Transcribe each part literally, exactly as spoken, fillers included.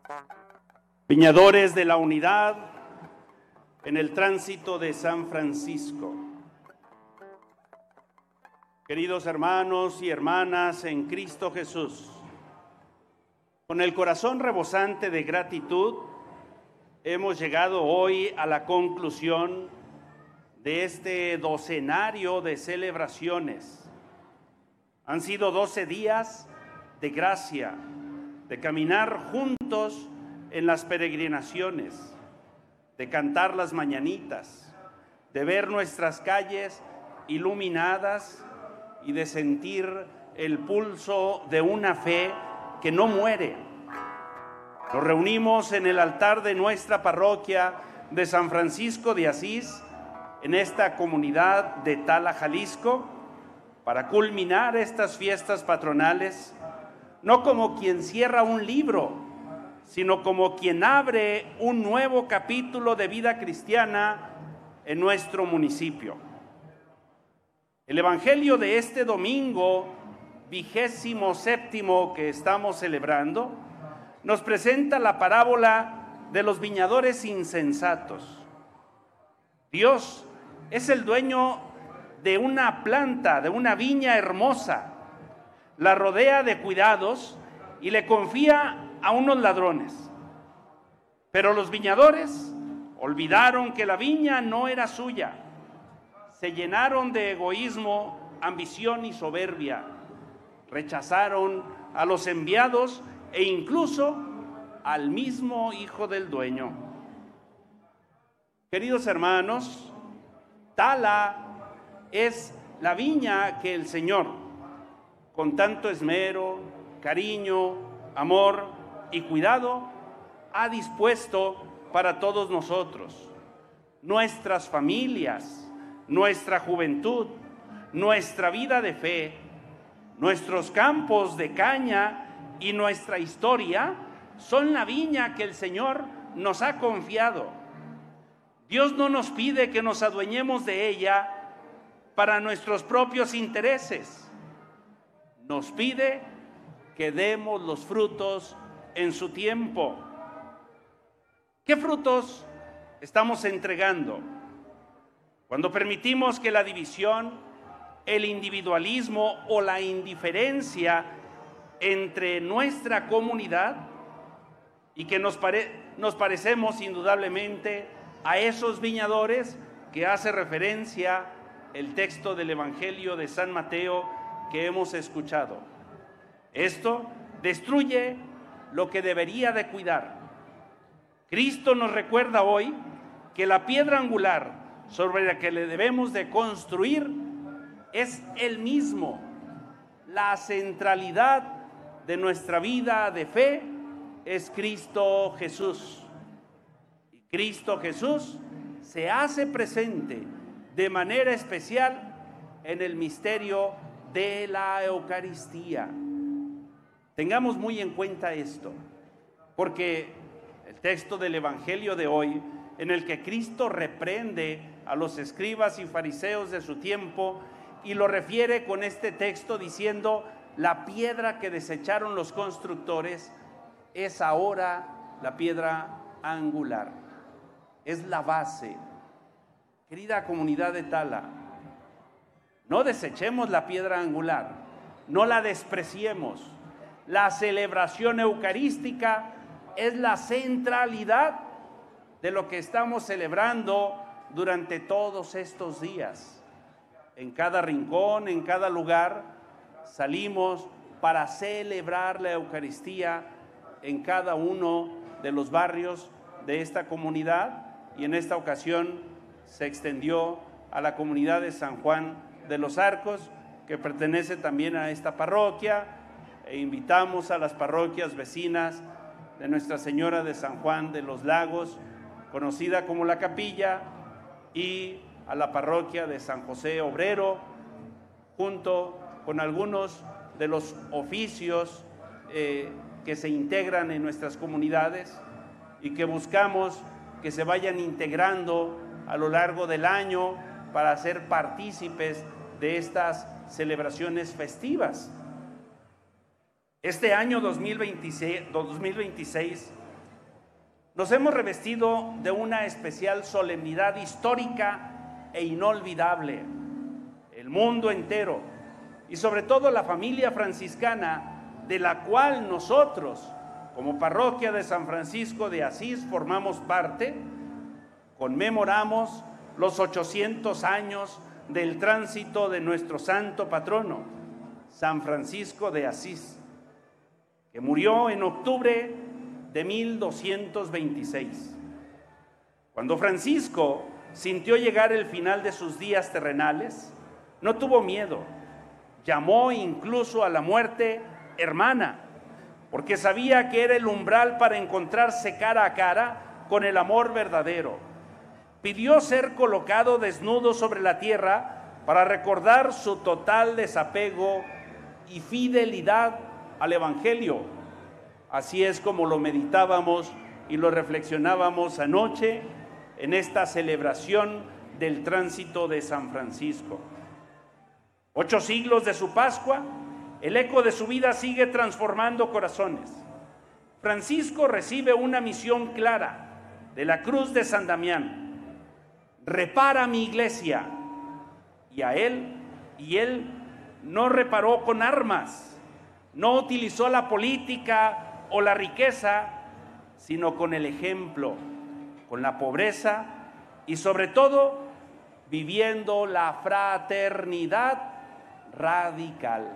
Viñadores de la Unidad en el tránsito de San Francisco. Queridos hermanos y hermanas en Cristo Jesús, con el corazón rebosante de gratitud, hemos llegado hoy a la conclusión de este docenario de celebraciones. Han sido doce días de gracia, de caminar juntos en las peregrinaciones, de cantar las mañanitas, de ver nuestras calles iluminadas y de sentir el pulso de una fe que no muere. Nos reunimos en el altar de nuestra parroquia de San Francisco de Asís, en esta comunidad de Tala, Jalisco, para culminar estas fiestas patronales, no como quien cierra un libro, sino como quien abre un nuevo capítulo de vida cristiana en nuestro municipio. El Evangelio de este domingo, vigésimo séptimo que estamos celebrando, nos presenta la parábola de los viñadores insensatos. Dios es el dueño de una planta, de una viña hermosa, la rodea de cuidados y le confía a unos ladrones. Pero los viñadores olvidaron que la viña no era suya. Se llenaron de egoísmo, ambición y soberbia. Rechazaron a los enviados e incluso al mismo hijo del dueño. Queridos hermanos, Tala es la viña que el Señor, con tanto esmero, cariño, amor y cuidado, ha dispuesto para todos nosotros, nuestras familias, nuestra juventud, nuestra vida de fe, nuestros campos de caña y nuestra historia son la viña que el Señor nos ha confiado. Dios no nos pide que nos adueñemos de ella para nuestros propios intereses. Nos pide que demos los frutos en su tiempo. ¿Qué frutos estamos entregando? Cuando permitimos que la división, el individualismo o la indiferencia entre nuestra comunidad, y que nos, pare, nos parecemos indudablemente a esos viñadores que hace referencia el texto del Evangelio de San Mateo que hemos escuchado. Esto destruye lo que debería de cuidar. Cristo nos recuerda hoy que la piedra angular sobre la que le debemos de construir es Él mismo. La centralidad de nuestra vida de fe es Cristo Jesús. Y Cristo Jesús se hace presente de manera especial en el misterio de la Eucaristía. Tengamos muy en cuenta esto, porque el texto del Evangelio de hoy, en el que Cristo reprende a los escribas y fariseos de su tiempo, y lo refiere con este texto diciendo: la piedra que desecharon los constructores es ahora la piedra angular, es la base. Querida comunidad de Tala, no desechemos la piedra angular, no la despreciemos. La celebración eucarística es la centralidad de lo que estamos celebrando durante todos estos días. En cada rincón, en cada lugar, salimos para celebrar la Eucaristía en cada uno de los barrios de esta comunidad, y en esta ocasión se extendió a la comunidad de San Juan de los Arcos, que pertenece también a esta parroquia, e invitamos a las parroquias vecinas de Nuestra Señora de San Juan de los Lagos, conocida como La Capilla, y a la parroquia de San José Obrero, junto con algunos de los oficios eh, que se integran en nuestras comunidades y que buscamos que se vayan integrando a lo largo del año para ser partícipes de estas celebraciones festivas. Este año dos mil veintiséis Nos hemos revestido de una especial solemnidad histórica e inolvidable. El mundo entero, y sobre todo la familia franciscana, de la cual nosotros, como parroquia de San Francisco de Asís, formamos parte, conmemoramos los ochocientos años del tránsito de nuestro santo patrono, San Francisco de Asís, que murió en octubre de mil doscientos veintiséis. Cuando Francisco sintió llegar el final de sus días terrenales, no tuvo miedo, llamó incluso a la muerte hermana, porque sabía que era el umbral para encontrarse cara a cara con el amor verdadero. Pidió ser colocado desnudo sobre la tierra para recordar su total desapego y fidelidad al Evangelio. Así es como lo meditábamos y lo reflexionábamos anoche en esta celebración del tránsito de San Francisco. Ocho siglos de su Pascua, el eco de su vida sigue transformando corazones. Francisco recibe una misión clara de la cruz de San Damián: repara mi iglesia. Y a él, y él no reparó con armas, no utilizó la política o la riqueza, sino con el ejemplo, con la pobreza y sobre todo viviendo la fraternidad radical.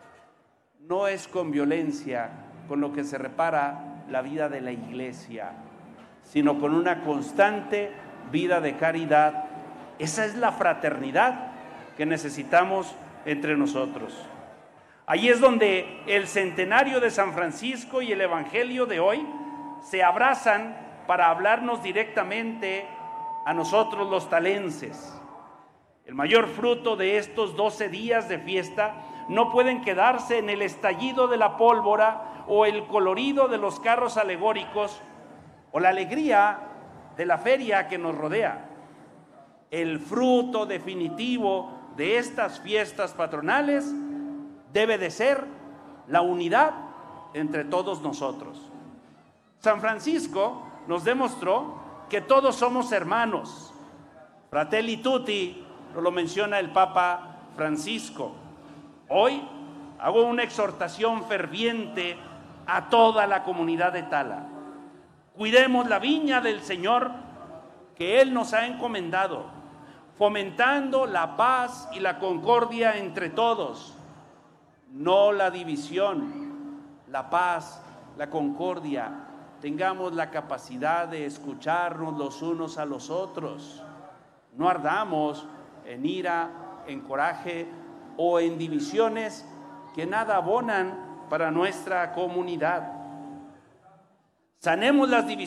No es con violencia con lo que se repara la vida de la iglesia, sino con una constante vida de caridad. Esa es la fraternidad que necesitamos entre nosotros. Ahí es donde el centenario de San Francisco y el Evangelio de hoy se abrazan para hablarnos directamente a nosotros los talenses. El mayor fruto de estos doce días de fiesta no pueden quedarse en el estallido de la pólvora o el colorido de los carros alegóricos o la alegría de la feria que nos rodea. El fruto definitivo de estas fiestas patronales debe de ser la unidad entre todos nosotros. San Francisco nos demostró que todos somos hermanos. Fratelli tutti, nos lo menciona el Papa Francisco. Hoy hago una exhortación ferviente a toda la comunidad de Tala. Cuidemos la viña del Señor que Él nos ha encomendado, fomentando la paz y la concordia entre todos. No la división, la paz, la concordia. Tengamos la capacidad de escucharnos los unos a los otros. No ardamos en ira, en coraje o en divisiones que nada abonan para nuestra comunidad. Sanemos las divisiones